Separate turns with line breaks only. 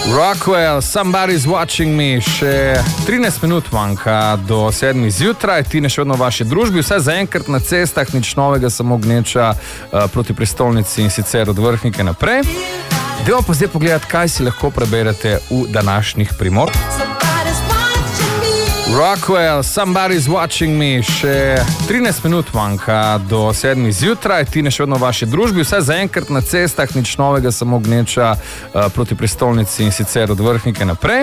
Rockwell, Somebody's Watching Me, še 13 minut manjka do 7 zjutraj, Tine še vedno v vaši družbi, vse zaenkrat na cestah, nič novega, samo gneča proti prestolnici in sicer od Vrhnike naprej. Dajmo pa zdaj pogledati, kaj si lahko preberete v današnjih Primor. Rockwell, Somebody's Watching Me, še 13 minut manjka do 7 zjutraj, Tine še vedno v vaši družbi, vse zaenkrat na cestah, nič novega, samo gneča proti prestolnici in sicer od Vrhnike naprej.